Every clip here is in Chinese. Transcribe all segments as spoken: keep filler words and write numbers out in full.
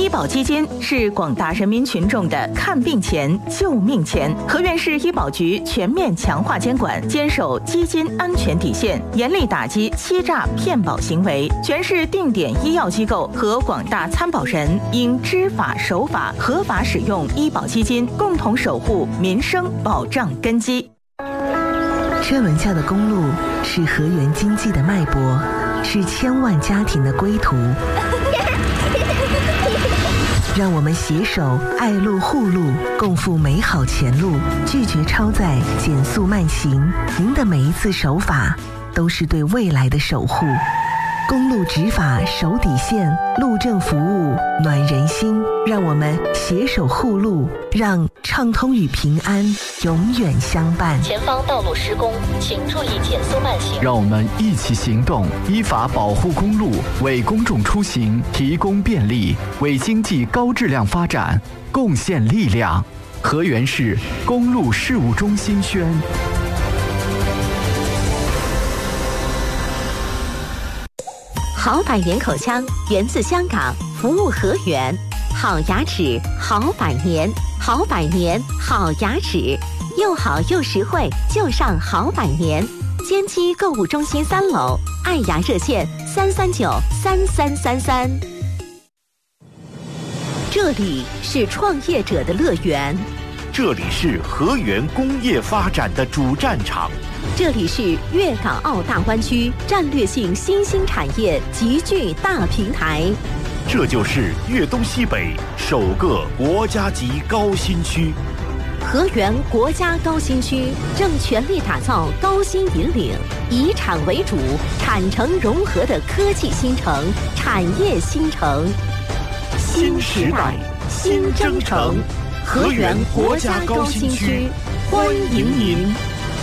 保基金是广大人民群众的看病钱、救命钱。河源市医保局全面强化监管，坚守基金安全底线，严厉打击欺诈骗保行为。全市定点医药机构和广大参保人应知法守法，合法使用医保基金，共同守护民生保障根基。 车轮下的公路是河源经济的脉搏，是千万家庭的归途。让我们携手爱路护路，共赴美好前路，拒绝超载，减速慢行。您的每一次守法，都是对未来的守护。公路执法守底线，路政服务暖人心。让我们携手护路，让畅通与平安永远相伴。 前方道路施工，请注意减速慢行。 让我们一起行动，依法保护公路，为公众出行提供便利，为经济高质量发展贡献力量。河源市公路事务中心宣。 好百年口腔源自香港，服务河源。好牙齿，好百年，好百年，好牙齿，又好又实惠，就上好百年。坚基购物中心三楼，爱牙热线三三九三三三三。这里是创业者的乐园， 这里是河源工业发展的主战场。 这里是粤港澳大湾区战略性新兴产业集聚大平台， 这就是粤东西北首个国家级高新区。 河源国家高新区正全力打造高新引领、以产为主、产城融合的科技新城、产业新城。 新时代，新征程，河源国家高新区，欢迎您。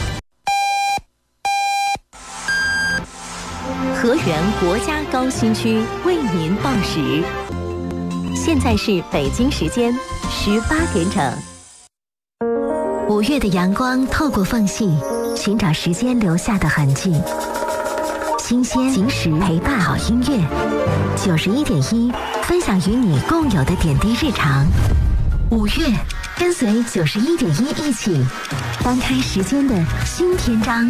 河源国家高新区为您报时，现在是北京时间十八点整。五月的阳光透过缝隙，寻找时间留下的痕迹。新鲜、及时陪伴好音乐，九十一点一，分享与你共有的点滴日常。五月，跟随九十一点一一起翻开时间的新篇章。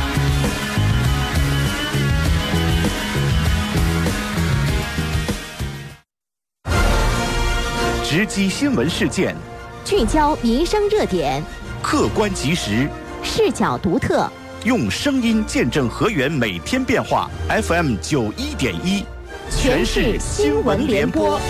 直击新闻事件， 聚焦民生热点， 客观及时， 视角独特， 用声音见证河源每天变化。F M 九一点一，全市新闻联播。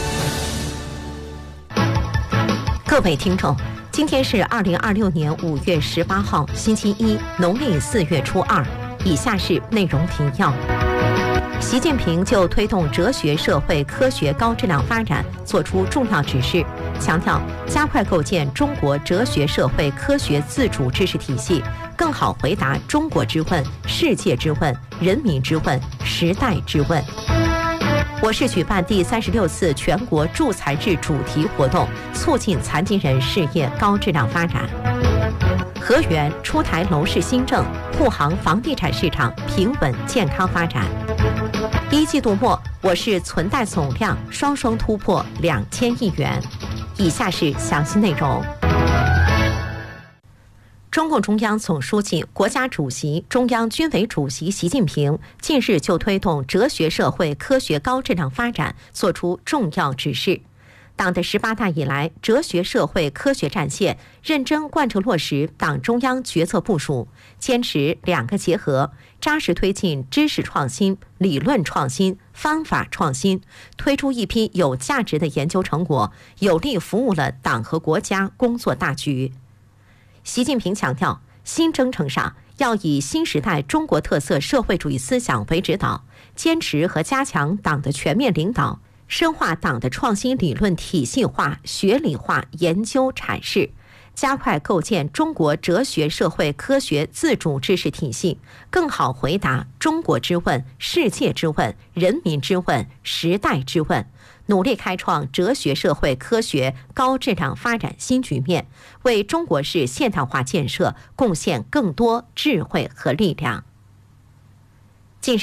各位听众，今天是二零二六年五月十八号，星期一，农历四月初二。以下是内容提要。习近平就推动哲学社会科学高质量发展作出重要指示，强调加快构建中国哲学社会科学自主知识体系，更好回答中国之问、世界之问、人民之问、时代之问。我市举办第三十六次全国助残日主题活动，促进残疾人事业高质量发展。河源出台楼市新政，沪杭房地产市场平稳健康发展。一季度末，我市存贷总量双双突破两千亿元。以下是详细内容。中共中央总书记、国家主席、中央军委主席习近平近日就推动哲学社会科学高质量发展作出重要指示。党的十八大以来，哲学社会科学战线认真贯彻落实党中央决策部署，坚持两个结合，扎实推进知识创新、理论创新、方法创新，推出一批有价值的研究成果，有力服务了党和国家工作大局。习近平强调，新征程上要以新时代中国特色社会主义思想为指导，坚持和加强党的全面领导，深化党的创新理论体系化、学理化研究阐释，加快构建中国哲学社会科学自主知识体系，更好回答中国之问、世界之问、人民之问、时代之问，努力开创哲学社会科学高质量发展新局面，为中国式现代化建设贡献更多智慧和力量。近日，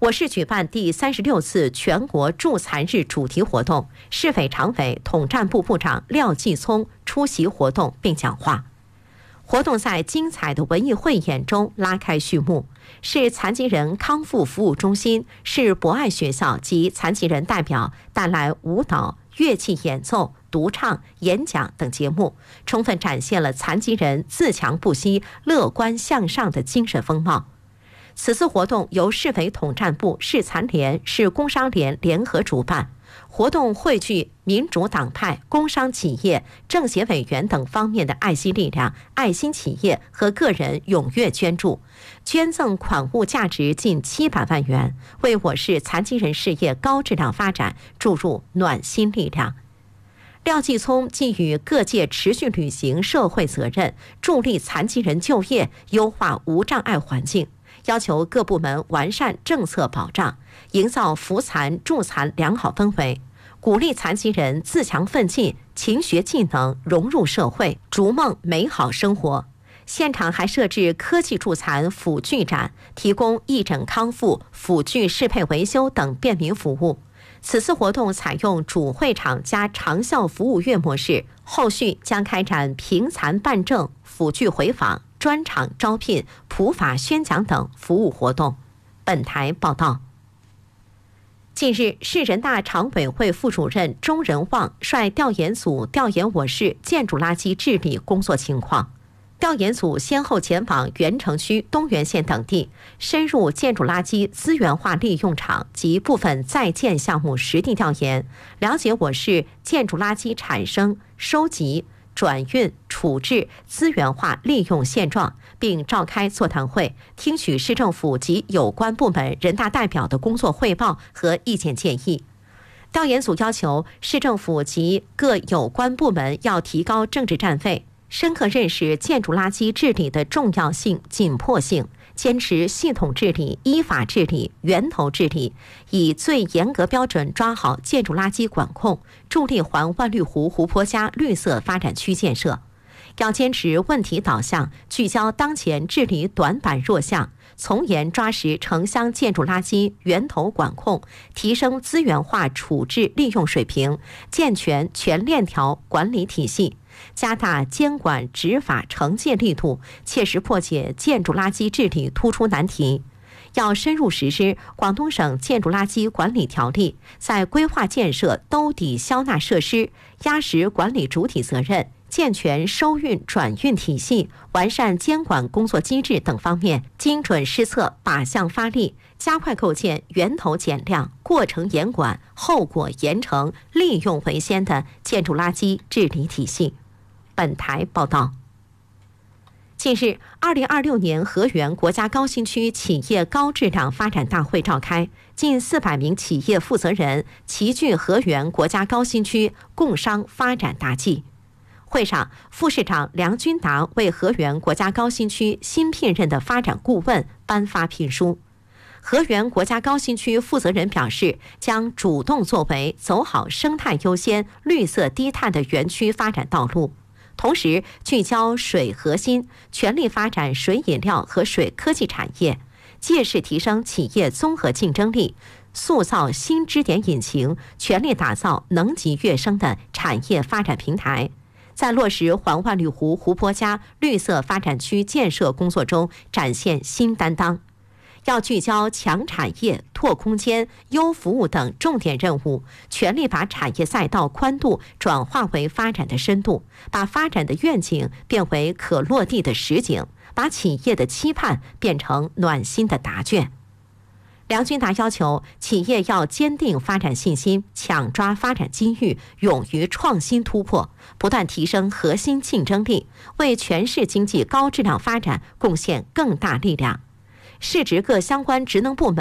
我市举办第三十六次全国助残日主题活动，市委常委、统战部部长廖继聪出席活动并讲话。活动在精彩的文艺汇演中拉开序幕。市残疾人康复服务中心、市博爱学校及残疾人代表带来舞蹈、乐器演奏、独唱、演讲等节目，充分展现了残疾人自强不息、乐观向上的精神风貌。此次活动由市委统战部、市残联、市工商联联合主办，活动汇聚民主党派、工商企业、政协委员等方面的爱心力量、爱心企业和个人踊跃捐助，捐赠款物价值近七百万元，为我市残疾人事业高质量发展注入暖心力量。廖继聪寄予各界持续履行社会责任，助力残疾人就业，优化无障碍环境，要求各部门完善政策保障，营造扶残助残良好氛围，鼓励残疾人自强奋进，勤学技能，融入社会，逐梦美好生活。现场还设置科技助残辅具展，提供义诊康复、辅具适配维修等便民服务。此次活动采用主会场加长效服务月模式，后续将开展评残办证、辅具回访、专场招聘、普法宣讲等服务活动。本台报道。近日，市人大常委会副主任钟仁旺率调研组调研我市建筑垃圾治理工作情况。调研组先后前往原城区、东源县等地，深入建筑垃圾资源化利用场及部分在建项目实地调研，了解我市建筑垃圾产生、收集、转运、处置、资源化利用现状，并召开座谈会，听取市政府及有关部门人大代表的工作汇报和意见建议。调研组要求市政府及各有关部门要提高政治站位，深刻认识建筑垃圾治理的重要性、紧迫性，坚持系统治理、依法治理、源头治理，以最严格标准抓好建筑垃圾管控，助力环万绿湖湖泊加绿色发展区建设。要坚持问题导向，聚焦当前治理短板弱项，从严抓实城乡建筑垃圾源头管控，提升资源化处置利用水平，健全全链条管理体系，加大监管执法惩戒力度，切实破解建筑垃圾治理突出难题。要深入实施广东省建筑垃圾管理条例，在规划建设兜底消纳设施，压实管理主体责任，健全收运转运体系，完善监管工作机制等方面，精准施策，靶向发力，加快构建源头减量、过程严管、后果严惩、利用为先的建筑垃圾治理体系。本台报道。近日，二零二六年河源国家高新区企业高质量发展大会召开，近四百名企业负责人齐聚河源国家高新区，共商发展大计。会上，副市长梁君达为河源国家高新区新聘任的发展顾问颁发聘书。河源国家高新区负责人表示，将主动作为，走好生态优先、绿色低碳的园区发展道路。同时聚焦水核心，全力发展水饮料和水科技产业，借势提升企业综合竞争力，塑造新支点引擎，全力打造能级跃升的产业发展平台。在落实环万绿湖湖泊加绿色发展区建设工作中展现新担当。要聚焦强产业、拓空间、优服务等重点任务，全力把产业赛道宽度转化为发展的深度，把发展的愿景变为可落地的实景，把企业的期盼变成暖心的答卷。梁君达要求企业要坚定发展信心，抢抓发展机遇，勇于创新突破，不断提升核心竞争力，为全市经济高质量发展贡献更大力量。市直各相关职能部门